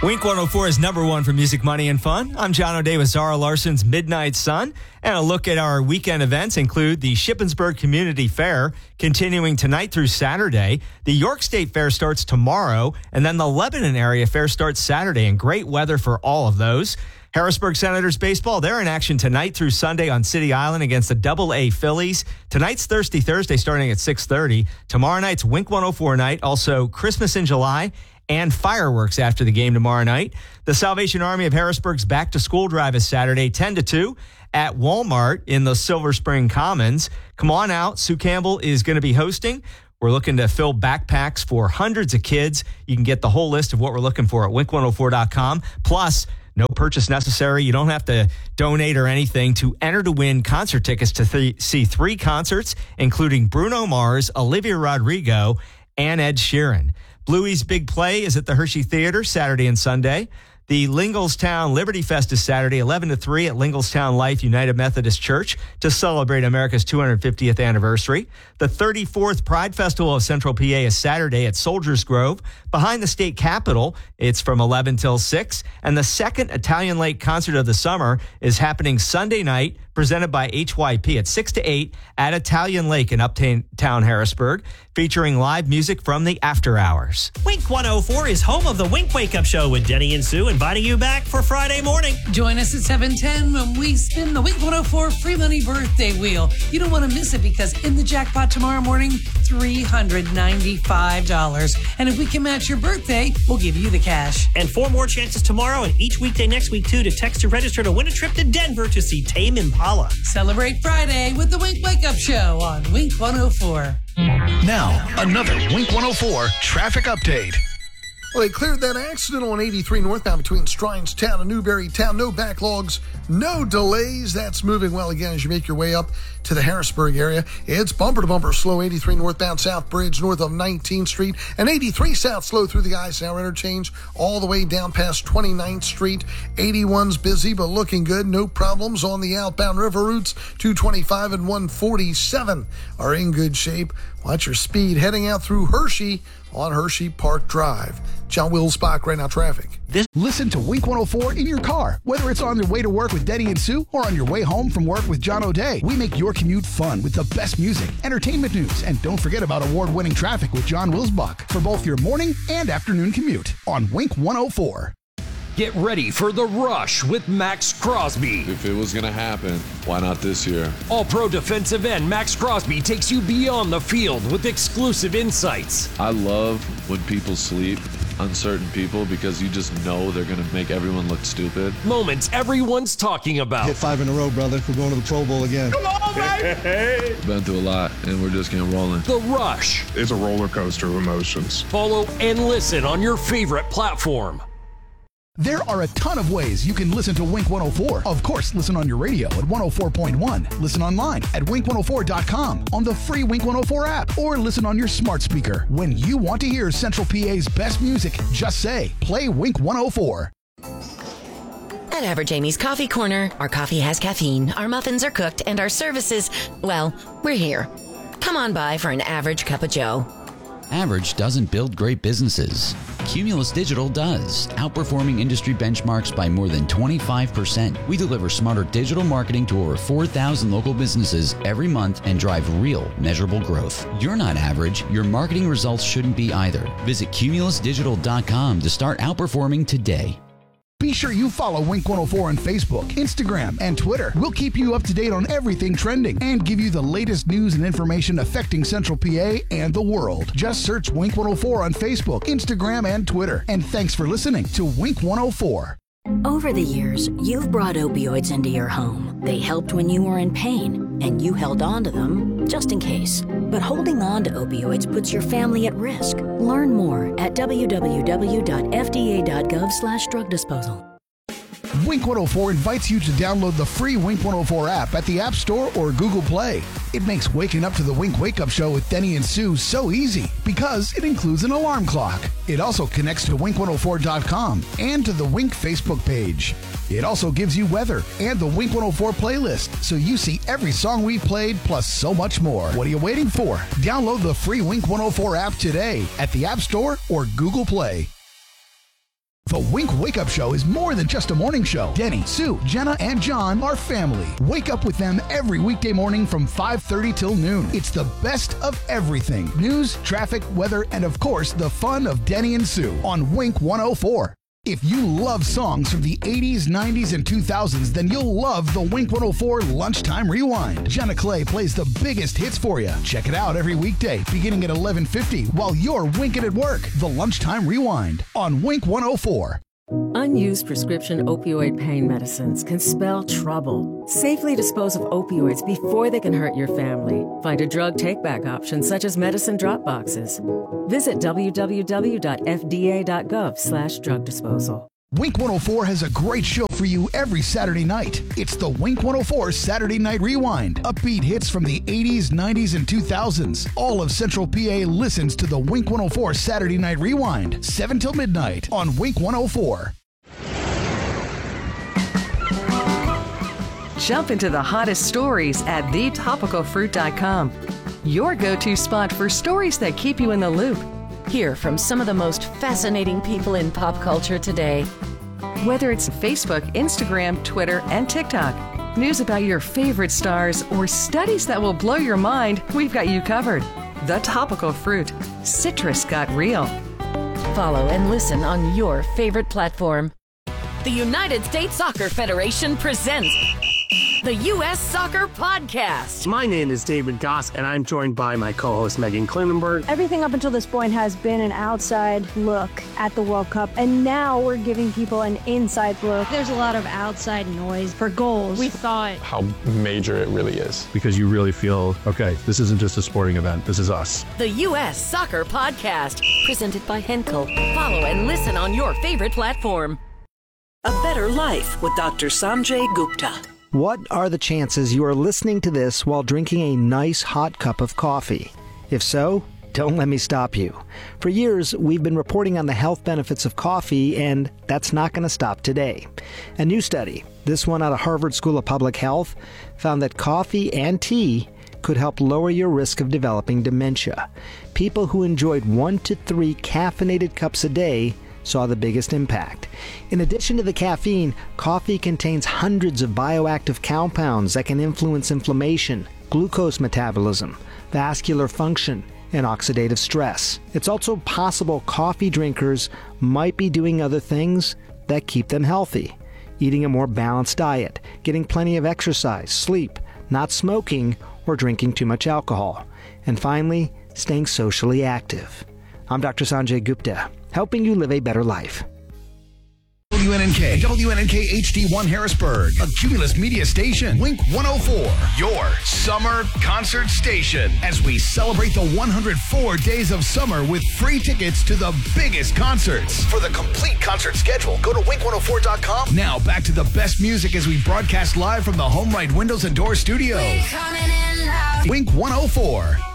Wink 104 is number one for music, money, and fun. I'm John O'Day with Zara Larson's Midnight Sun. And a look at our weekend events include the Shippensburg Community Fair continuing tonight through Saturday. The York State Fair starts tomorrow, and then the Lebanon Area Fair starts Saturday, and great weather for all of those. Harrisburg Senators baseball, they're in action tonight through Sunday on City Island against the Double-A Phillies. Tonight's Thirsty Thursday starting at 6:30. Tomorrow night's Wink 104 night, also Christmas in July, and fireworks after the game tomorrow night. The Salvation Army of Harrisburg's back-to-school drive is Saturday, 10 to 2 at Walmart in the Silver Spring Commons. Come on out. Sue Campbell is going to be hosting. We're looking to fill backpacks for hundreds of kids. You can get the whole list of what we're looking for at wink104.com. Plus, no purchase necessary. You don't have to donate or anything to enter to win concert tickets to see three concerts, including Bruno Mars, Olivia Rodrigo, and Ed Sheeran. Bluey's Big Play is at the Hershey Theater Saturday and Sunday. The Linglestown Liberty Fest is Saturday, 11 to 3 at Linglestown Life United Methodist Church to celebrate America's 250th anniversary. The 34th Pride Festival of Central PA is Saturday at Soldiers Grove behind the state capitol. It's from 11 till 6. And the second Italian Lake concert of the summer is happening Sunday night, presented by HYP at 6 to 8 at Italian Lake in Uptown Harrisburg, featuring live music from the After Hours. Wink 104 is home of the Wink Wake Up Show with Denny and Sue, inviting you back for Friday morning. Join us at 7:10 when we spin the Wink 104 free money birthday wheel. You don't want to miss it because in the jackpot tomorrow morning, $395. And if we can match your birthday, we'll give you the cash. And 4 more chances tomorrow and each weekday next week, too, to text to register to win a trip to Denver to see Tame Impala. Celebrate Friday with the Wink Wake Up Show on Wink 104. Now, another Wink 104 traffic update. Well, they cleared that accident on 83 northbound between Strinestown and Newberrytown. No backlogs, no delays. That's moving well again as you make your way up to the Harrisburg area. It's bumper to bumper slow 83 northbound South Bridge north of 19th Street and 83 south slow through the Eisenhower interchange all the way down past 29th Street. 81's busy but looking good. No problems on the outbound river routes. 225 and 147 are in good shape. Watch your speed heading out through Hershey on Hershey Park Drive. John Wilsbach, right now traffic. Listen to Wink 104 in your car, whether it's on your way to work with Denny and Sue or on your way home from work with John O'Day. We make your commute fun with the best music, entertainment news, and don't forget about award-winning traffic with John Wilsbach for both your morning and afternoon commute on Wink 104. Get ready for The Rush with Max Crosby. If it was going to happen, why not this year? All-Pro defensive end Max Crosby takes you beyond the field with exclusive insights. I love when people sleep on certain people because you just know they're going to make everyone look stupid. Moments everyone's talking about. Hit 5 in a row, brother. We're going to the Pro Bowl again. Come on, baby! Been through a lot, and we're just getting rolling. The Rush. It's a roller coaster of emotions. Follow and listen on your favorite platform. There are a ton of ways you can listen to Wink 104. Of course, listen on your radio at 104.1. Listen online at wink104.com, on the free Wink 104 app, or listen on your smart speaker. When you want to hear Central PA's best music, just say, play Wink 104. At Average Amy's Coffee Corner, our coffee has caffeine, our muffins are cooked, and our services, well, we're here. Come on by for an average cup of joe. Average doesn't build great businesses. Cumulus Digital does, outperforming industry benchmarks by more than 25%. We deliver smarter digital marketing to over 4,000 local businesses every month and drive real, measurable growth. You're not average. Your marketing results shouldn't be either. Visit cumulusdigital.com to start outperforming today. Be sure you follow Wink 104 on Facebook, Instagram, and Twitter. We'll keep you up to date on everything trending and give you the latest news and information affecting Central PA and the world. Just search Wink 104 on Facebook, Instagram, and Twitter. And thanks for listening to Wink 104. Over the years, you've brought opioids into your home. They helped when you were in pain, and you held on to them just in case. But holding on to opioids puts your family at risk. Learn more at www.fda.gov/drug disposal. Wink 104 invites you to download the free Wink 104 app at the App Store or Google Play. It makes waking up to the Wink Wake Up Show with Denny and Sue so easy because it includes an alarm clock. It also connects to wink104.com and to the Wink Facebook page. It also gives you weather and the Wink 104 playlist, so you see every song we've played plus so much more. What are you waiting for? Download the free Wink 104 app today at the App Store or Google Play. The Wink Wake Up Show is more than just a morning show. Denny, Sue, Jenna, and John are family. Wake up with them every weekday morning from 5:30 till noon. It's the best of everything. News, traffic, weather, and of course, the fun of Denny and Sue on Wink 104. If you love songs from the 80s, 90s, and 2000s, then you'll love the Wink 104 Lunchtime Rewind. Jenna Clay plays the biggest hits for you. Check it out every weekday, beginning at 11:50, while you're winking at work. The Lunchtime Rewind on Wink 104. Unused prescription opioid pain medicines can spell trouble. Safely dispose of opioids before they can hurt your family. Find a drug take-back option such as medicine drop boxes. Visit www.fda.gov/drug disposal. Wink 104 has a great show for you every Saturday night. It's the Wink 104 Saturday Night Rewind. Upbeat hits from the 80s, 90s, and 2000s. All of Central PA listens to the Wink 104 Saturday Night Rewind, 7 till midnight on Wink 104. Jump into the hottest stories at thetopicalfruit.com. Your go-to spot for stories that keep you in the loop. Hear from some of the most fascinating people in pop culture today. Whether it's Facebook, Instagram, Twitter, and TikTok, news about your favorite stars, or studies that will blow your mind, we've got you covered. The Topical Fruit. Citrus got real. Follow and listen on your favorite platform. The United States Soccer Federation presents the U.S. Soccer Podcast. My name is David Goss, and I'm joined by my co-host Megan Klinenberg. Everything up until this point has been an outside look at the World Cup, and now we're giving people an inside look. There's a lot of outside noise for goals. We thought how major it really is. Because you really feel, okay, this isn't just a sporting event, this is us. The U.S. Soccer Podcast, presented by Henkel. Follow and listen on your favorite platform. A Better Life with Dr. Sanjay Gupta. What are the chances you are listening to this while drinking a nice hot cup of coffee? If so, don't let me stop you. For years, we've been reporting on the health benefits of coffee, and that's not going to stop today. A new study, this one out of Harvard School of Public Health, found that coffee and tea could help lower your risk of developing dementia. People who enjoyed 1 to 3 caffeinated cups a day saw the biggest impact. In addition to the caffeine, coffee contains hundreds of bioactive compounds that can influence inflammation, glucose metabolism, vascular function, and oxidative stress. It's also possible coffee drinkers might be doing other things that keep them healthy. Eating a more balanced diet, getting plenty of exercise, sleep, not smoking, or drinking too much alcohol. And finally, staying socially active. I'm Dr. Sanjay Gupta, helping you live a better life. WNNK HD1 Harrisburg, a Cumulus Media station. Wink 104, your summer concert station. As we celebrate the 104 days of summer with free tickets to the biggest concerts. For the complete concert schedule, go to wink104.com. Now back to the best music as we broadcast live from the Home Right Windows and Door studio. Wink 104.